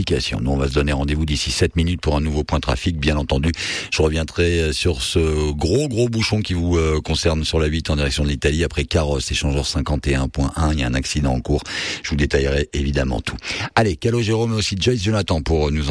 l'application. Nous, on va se donner rendez-vous d'ici 7 minutes pour un nouveau point trafic, bien entendu. Je reviendrai sur ce gros bouchon qui vous concerne sur la 8 en direction de l'Italie après Carrosse, échangeur 51.1. Il y a un accident en cours. Je vous détaillerai évidemment tout. Allez, Calogero, mais aussi Joyce Jonathan pour nous